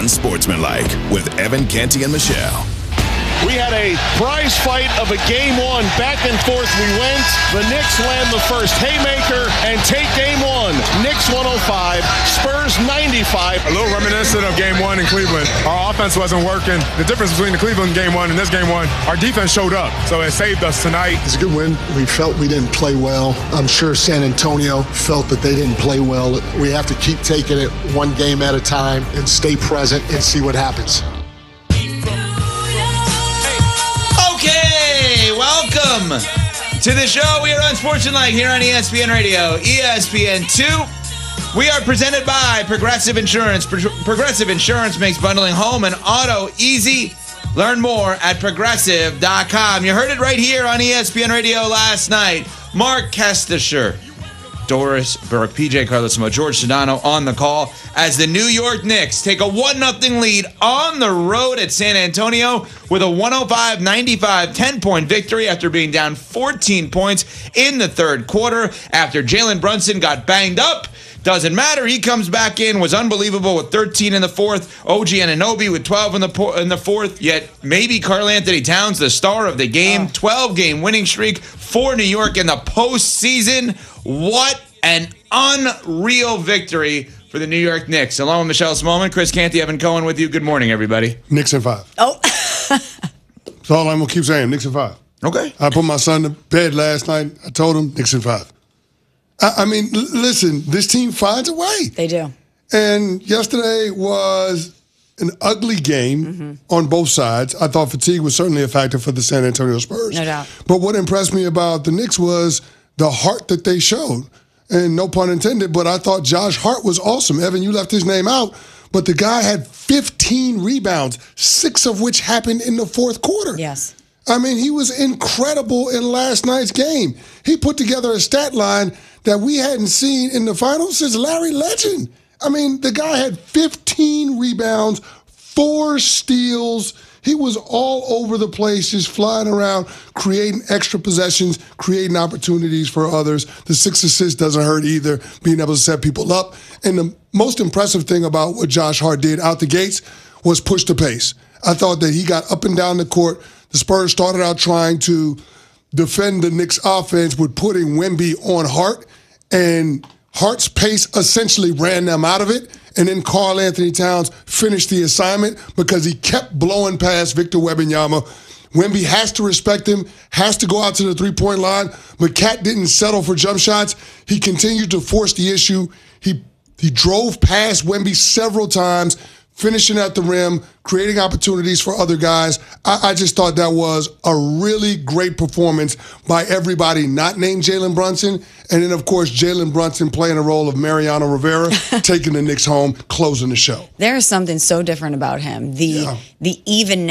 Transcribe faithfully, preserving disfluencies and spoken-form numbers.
Unsportsmanlike with Evan Canty and Michelle. We had a prize fight of a game one. Back and forth we went. The Knicks land the first haymaker and take game one. Knicks one oh five, Spurs ninety-five. A little reminiscent of game one in Cleveland. Our offense wasn't working. The difference between the Cleveland game one and this game one, our defense showed up. So it saved us tonight. It's a good win. We felt we didn't play well. I'm sure San Antonio felt that they didn't play well. We have to keep taking it one game at a time and stay present and see what happens. Welcome to the show. We are Unsportsmanlike here on E S P N Radio, E S P N two. We are presented by Progressive Insurance. Pro- Progressive Insurance makes bundling home and auto easy. Learn more at progressive dot com. You heard it right here on E S P N Radio last night. Mark Kestisher, Doris Burke, P J Carlesimo, George Sedano on the call as the New York Knicks take a one nothing lead on the road at San Antonio with a one oh five ninety-five ten-point victory after being down fourteen points in the third quarter after Jalen Brunson got banged up. Doesn't matter. He comes back in, was unbelievable with thirteen in the fourth. O G Anunoby with twelve in the po- in the fourth. Yet maybe Karl-Anthony Towns, the star of the game. twelve-game winning streak for New York in the postseason. What an unreal victory for the New York Knicks. Along with Michelle Smallman, Chris Canty, Evan Cohen with you. Good morning, everybody. Knicks in five. Oh. That's all I'm going to keep saying. Knicks in five. Okay. I put my son to bed last night. I told him Knicks in five. I, I mean, l- listen, this team finds a way. They do. And yesterday was an ugly game mm-hmm. on both sides. I thought fatigue was certainly a factor for the San Antonio Spurs. No doubt. But what impressed me about the Knicks was the heart that they showed. And no pun intended, but I thought Josh Hart was awesome. Evan, you left his name out, but the guy had fifteen rebounds, six of which happened in the fourth quarter. Yes. I mean, he was incredible in last night's game. He put together a stat line that we hadn't seen in the finals since Larry Legend. I mean, the guy had fifteen rebounds, four steals. He was all over the place, just flying around, creating extra possessions, creating opportunities for others. The six assists doesn't hurt either, being able to set people up. And the most impressive thing about what Josh Hart did out the gates was push the pace. I thought that he got up and down the court. The Spurs started out trying to defend the Knicks offense with putting Wemby on Hart, and Hart's pace essentially ran them out of it. And then Karl-Anthony Towns finished the assignment because he kept blowing past Victor Wembanyama. Wemby has to respect him, has to go out to the three-point line. But Cat didn't settle for jump shots. He continued to force the issue. He he drove past Wemby several times, finishing at the rim, creating opportunities for other guys. I, I just thought that was a really great performance by everybody not named Jalen Brunson. And then, of course, Jalen Brunson playing the role of Mariano Rivera, taking the Knicks home, closing the show. There is something so different about him. The, Yeah. the even